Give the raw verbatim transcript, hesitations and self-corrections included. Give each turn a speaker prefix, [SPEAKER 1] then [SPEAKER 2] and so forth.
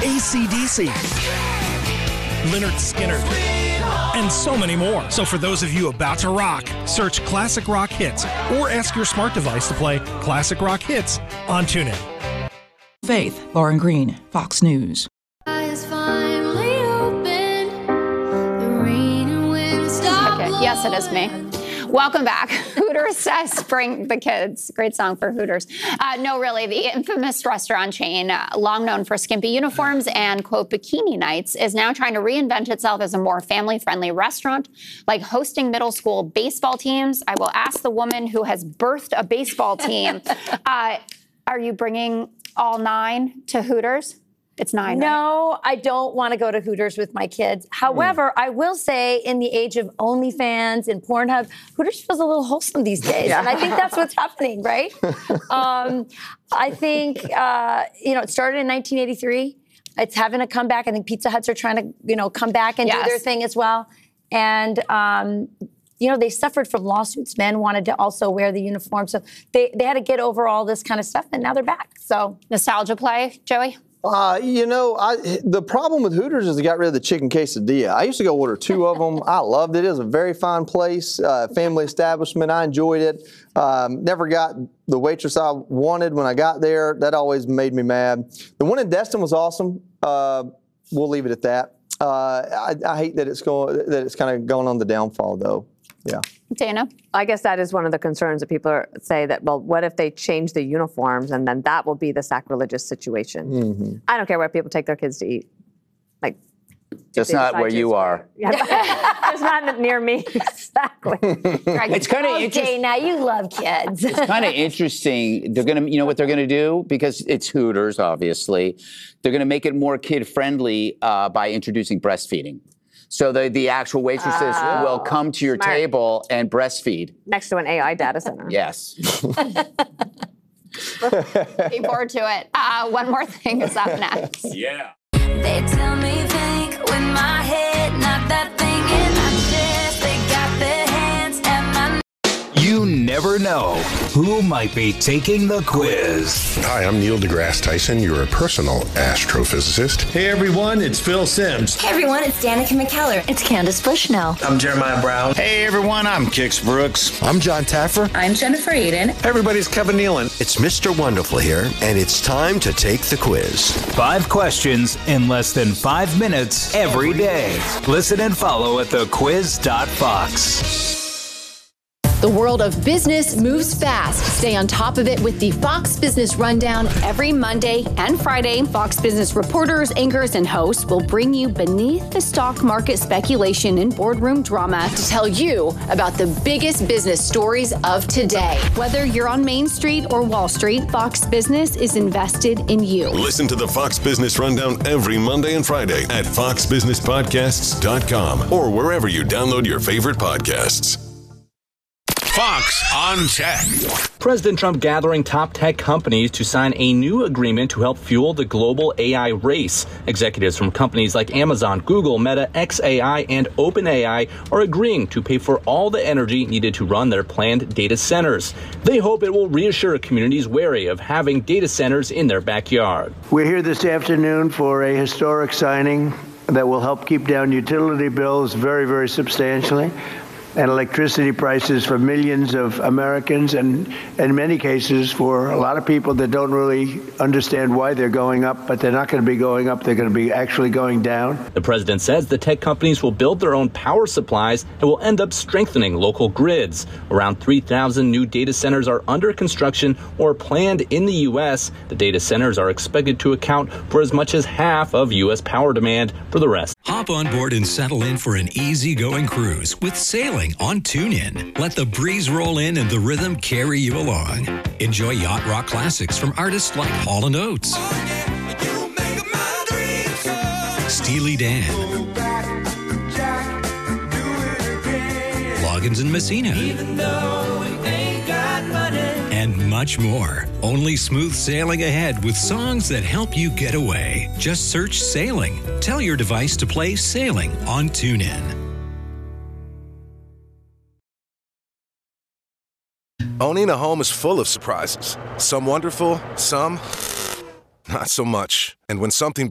[SPEAKER 1] A C D C, Lynyrd Skynyrd, and so many more. So for those of you about to rock, search Classic Rock Hits or ask your smart device to play Classic Rock Hits on TuneIn.
[SPEAKER 2] Faith, Lauren Green, Fox News.
[SPEAKER 3] Okay, yes, it is me. Welcome back. Hooters says bring the kids. Great song for Hooters. Uh, no, really, the infamous restaurant chain, uh, long known for skimpy uniforms and, quote, bikini nights, is now trying to reinvent itself as a more family-friendly restaurant, like hosting middle school baseball teams. I will ask the woman who has birthed a baseball team, uh, are you bringing all nine to Hooters? It's nine.
[SPEAKER 4] No,
[SPEAKER 3] right?
[SPEAKER 4] I don't want to go to Hooters with my kids. However, mm. I will say in the age of OnlyFans and Pornhub, Hooters feels a little wholesome these days. Yeah. And I think that's what's happening, right? um, I think, uh, you know, it started in nineteen eighty-three. It's having a comeback. I think Pizza Huts are trying to, you know, come back and yes. do their thing as well. And, um, you know, they suffered from lawsuits. Men wanted to also wear the uniform. So they, they had to get over all this kind of stuff. And now they're back. So
[SPEAKER 3] nostalgia play, Joey?
[SPEAKER 5] Uh, you know, I, the problem with Hooters is they got rid of the chicken quesadilla. I used to go order two of them. I loved it. It was a very fine place, uh, family establishment. I enjoyed it. Um, never got the waitress I wanted when I got there. That always made me mad. The one in Destin was awesome. Uh, we'll leave it at that. Uh, I, I hate that it's going that it's kind of going on the downfall, though. Yeah.
[SPEAKER 3] Dana?
[SPEAKER 6] I guess that is one of the concerns that people are, say that, well, what if they change the uniforms and then that will be the sacrilegious situation? Mm-hmm. I don't care where people take their kids to eat. Like,
[SPEAKER 7] That's not where you are.
[SPEAKER 6] Yeah, it's not near me. Exactly.
[SPEAKER 7] It's kind of
[SPEAKER 4] okay,
[SPEAKER 7] interesting.
[SPEAKER 4] Now you love kids.
[SPEAKER 7] It's kind of interesting. They're going to, you know what they're going to do? Because it's Hooters, obviously. They're going to make it more kid-friendly uh, by introducing breastfeeding. So the, the actual waitresses oh, will come to your smart. table and breastfeed.
[SPEAKER 6] Next to an A I data center.
[SPEAKER 7] Yes.
[SPEAKER 3] Looking forward to it. Uh, one more thing is up next.
[SPEAKER 8] Yeah.
[SPEAKER 9] They tell me think with my head, not that thing in my chest. They got their hands at my...
[SPEAKER 8] You never know who might be taking the quiz.
[SPEAKER 10] Hi, I'm Neil deGrasse Tyson, your personal astrophysicist.
[SPEAKER 11] Hey everyone, it's Phil Simms.
[SPEAKER 12] Hey everyone, it's Danica McKellar. It's Candace Bushnell.
[SPEAKER 13] I'm Jeremiah Brown.
[SPEAKER 14] Hey everyone, I'm Kix Brooks.
[SPEAKER 15] I'm John Taffer.
[SPEAKER 16] I'm Jennifer Aiden.
[SPEAKER 17] Hey everybody, it's Kevin Nealon.
[SPEAKER 18] It's Mister Wonderful here, and it's time to take the quiz.
[SPEAKER 8] Five questions in less than five minutes every day. Listen and follow at the quiz dot fox.
[SPEAKER 19] The world of business moves fast. Stay on top of it with the Fox Business Rundown every Monday and Friday. Fox Business reporters, anchors, and hosts will bring you beneath the stock market speculation and boardroom drama to tell you about the biggest business stories of today. Whether you're on Main Street or Wall Street, Fox Business is invested in you.
[SPEAKER 20] Listen to the Fox Business Rundown every Monday and Friday at fox business podcasts dot com or wherever you download your favorite podcasts.
[SPEAKER 8] Fox on Tech.
[SPEAKER 21] President Trump gathering top tech companies to sign a new agreement to help fuel the global A I race. Executives from companies like Amazon, Google, Meta, X A I, and OpenAI are agreeing to pay for all the energy needed to run their planned data centers. They hope it will reassure communities wary of having data centers in their backyard.
[SPEAKER 22] We're here this afternoon for a historic signing that will help keep down utility bills very, very substantially, and electricity prices for millions of Americans, and in many cases for a lot of people that don't really understand why they're going up, but they're not going to be going up, they're going to be actually going down.
[SPEAKER 21] The president says the tech companies will build their own power supplies and will end up strengthening local grids. Around three thousand new data centers are under construction or planned in the U S. The data centers are expected to account for as much as half of U S power demand for the rest.
[SPEAKER 23] Hop on board and settle in for an easygoing cruise with sailing on TuneIn. Let the breeze roll in and the rhythm carry you along. Enjoy yacht rock classics from artists like Hall and Oates, Steely Dan, Loggins and Messina, and much more. Only smooth sailing ahead with songs that help you get away. Just search Sailing. Tell your device to play Sailing on TuneIn.
[SPEAKER 24] Owning a home is full of surprises. Some wonderful, some not so much. And when something